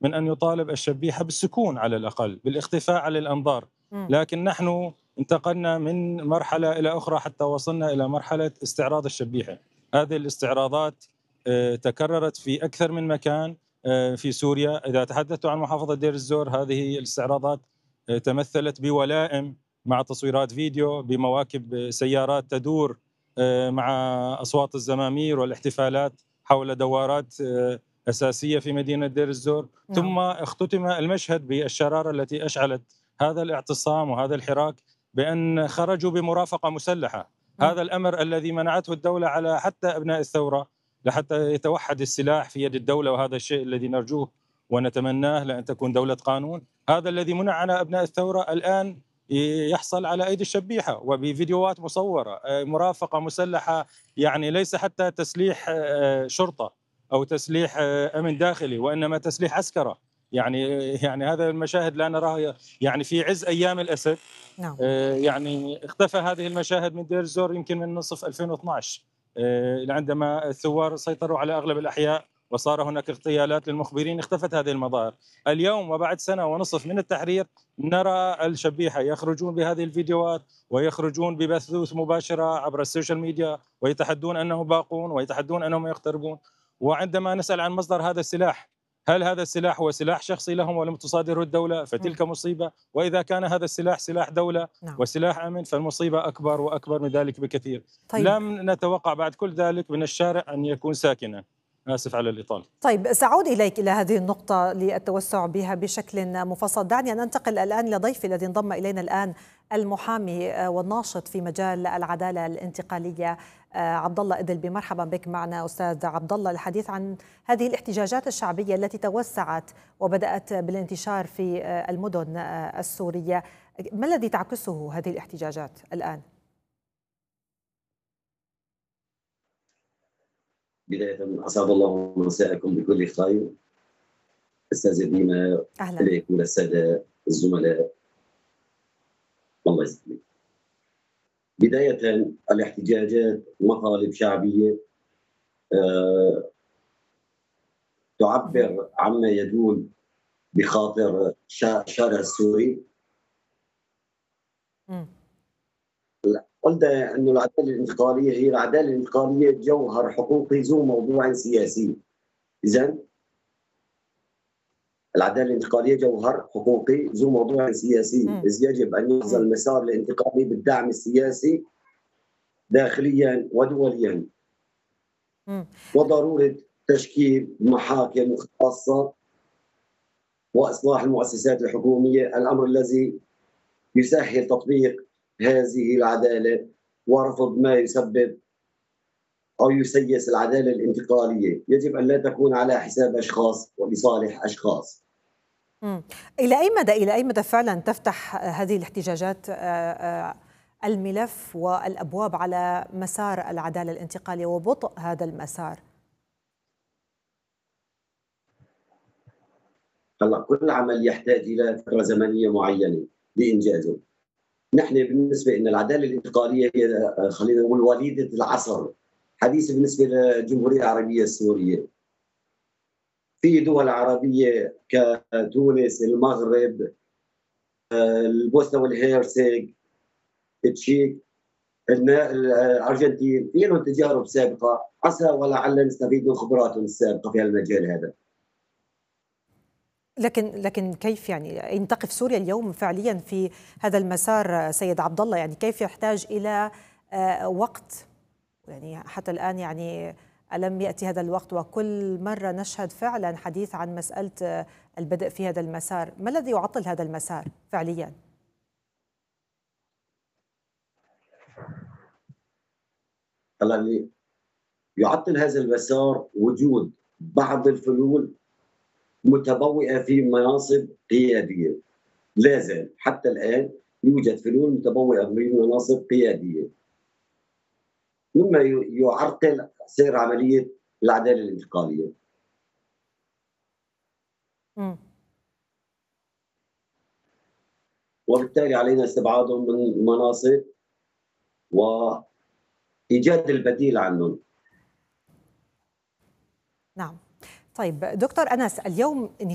من أن يطالب الشبيحة بالسكون على الأقل، بالاختفاء عن الأنظار. إمم. لكن نحن انتقلنا من مرحلة إلى أخرى حتى وصلنا إلى مرحلة استعراض الشبيحة. هذه الاستعراضات تكررت في أكثر من مكان في سوريا. إذا تحدثت عن محافظة دير الزور، هذه الاستعراضات تمثلت بولائم مع تصويرات فيديو بمواكب سيارات تدور مع أصوات الزمامير والاحتفالات حول دوارات أساسية في مدينة دير الزور. نعم. ثم اختتم المشهد بالشرارة التي أشعلت هذا الاعتصام وهذا الحراك بأن خرجوا بمرافقة مسلحة. إمم. هذا الأمر الذي منعته الدولة على حتى أبناء الثورة لحتى يتوحد السلاح في يد الدولة، وهذا الشيء الذي نرجوه ونتمناه لأن تكون دولة قانون. هذا الذي منع على أبناء الثورة الآن يحصل على أيدي الشبيحة وبفيديوهات مصورة، مرافقة مسلحة، يعني ليس حتى تسليح شرطة أو تسليح أمن داخلي، وإنما تسليح عسكرة. يعني هذا المشاهد لا نراها يعني في عز أيام الأسد. نعم. يعني اختفى هذه المشاهد من دير الزور يمكن من نصف 2012 عندما الثوار سيطروا على أغلب الأحياء وصار هناك اغتيالات للمخبرين، اختفت هذه المظاهر. اليوم وبعد سنة ونصف من التحرير نرى الشبيحة يخرجون بهذه الفيديوهات ويخرجون ببثوث مباشرة عبر السوشيال ميديا ويتحدون أنهم باقون ويتحدون أنهم يقتربون. وعندما نسأل عن مصدر هذا السلاح، هل هذا السلاح هو سلاح شخصي لهم ولم تصادره الدولة فتلك مصيبة، وإذا كان هذا السلاح سلاح دولة نعم. وسلاح أمن فالمصيبة أكبر وأكبر من ذلك بكثير. طيب. لم نتوقع بعد كل ذلك من الشارع أن يكون ساكنا. آسف على الإطالة. طيب، سأعود إليك إلى هذه النقطة للتوسع بها بشكل مفصل. دعني أن أنتقل الآن لضيفي الذي انضم إلينا الآن، المحامي والناشط في مجال العدالة الانتقالية عبد الله إدلبي. مرحبا بك معنا أستاذ عبد الله، الحديث عن هذه الاحتجاجات الشعبية التي توسعت وبدأت بالانتشار في المدن السورية. ما الذي تعكسه هذه الاحتجاجات الآن؟ بداية أسعد الله مساءكم بكل خير أستاذة دينا، أهلا. إليك وللسادة الزملاء، الله يسلمك. بداية الاحتجاجات مطالب شعبية تعبر عما يدور بخاطر الشارع السوري. قلنا أن العدالة الانتقالية هي العدالة الانتقالية جوهر حقوقي ذو موضوع سياسي. إذن العدالة الانتقالية جوهر حقوقي ذو موضوع سياسي، إذ يجب أن يحظى المسار الانتقالي بالدعم السياسي داخليا ودوليا، وضرورة تشكيل محاكم خاصة وإصلاح المؤسسات الحكومية، الأمر الذي يسهل تطبيق هذه العدالة ورفض ما يسبب أو يسيس العدالة الانتقالية. يجب أن لا تكون على حساب أشخاص ولصالح أشخاص. إلى أي مدى فعلا تفتح هذه الاحتجاجات الملف والأبواب على مسار العدالة الانتقالية وبطء هذا المسار؟ هلا كل عمل يحتاج إلى فترة زمنية معينة لإنجازه. نحن بالنسبة إن العدالة الانتقالية هي خلينا نقول وليدة العصر، حديثة بالنسبة للجمهورية العربية السورية. في دول عربية كتونس، المغرب، البوسنة والهيرسك، التشيك، الأرجنتين، في لهم تجارب سابقة، عسى ولعل نستفيد من خبراتهم السابقة في المجال هذا. لكن كيف يعني إن تقف سوريا اليوم فعليا في هذا المسار سيد عبد الله؟ يعني كيف يحتاج إلى وقت؟ يعني حتى الآن يعني ألم يأتي هذا الوقت وكل مرة نشهد فعلا حديث عن مسألة البدء في هذا المسار؟ ما الذي يعطل هذا المسار فعليا؟ اللي يعطل هذا المسار وجود بعض الفلول متبوئة في مناصب قيادية. لا زال حتى الآن يوجد فلول متبوئة في مناصب قيادية، مما يعرقل سير عملية العدالة الانتقالية. وبالتالي علينا استبعادهم من المناصب وإيجاد البديل عنهم. نعم. طيب دكتور أنس، اليوم